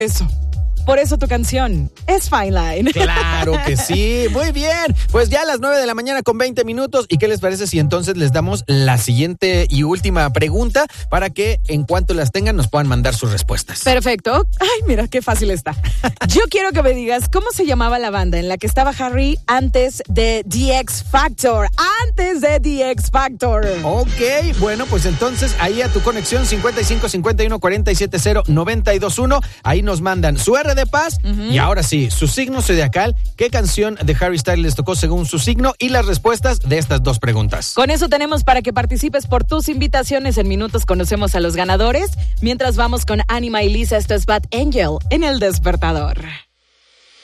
Eso. Por eso tu canción es Fine Line. Claro que sí, muy bien. Pues ya a las 9:20 a.m. ¿Y qué les parece si entonces les damos la siguiente y última pregunta para que en cuanto las tengan nos puedan mandar sus respuestas? Perfecto. Ay, mira qué fácil está. Yo quiero que me digas cómo se llamaba la banda en la que estaba Harry antes de The X Factor. Antes de The X Factor. Ok, bueno, pues entonces ahí a tu conexión 55 51 47 0 921. Ahí nos mandan su R de paz y ahora sí, su signo zodiacal, qué canción de Harry Styles les tocó según su signo y las respuestas de estas dos preguntas. Con eso tenemos para que participes por tus invitaciones. En minutos conocemos a los ganadores. Mientras vamos con Anima y Lisa, esto es Bad Angel en El Despertador.